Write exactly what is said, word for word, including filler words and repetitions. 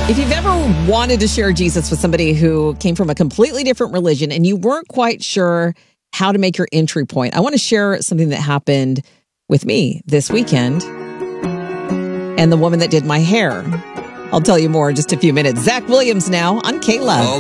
If you've ever wanted to share Jesus with somebody who came from a completely different religion and you weren't quite sure how to make your entry point, I want to share something that happened with me this weekend and the woman that did my hair. I'll tell you more in just a few minutes. Zach Williams now on K-Love.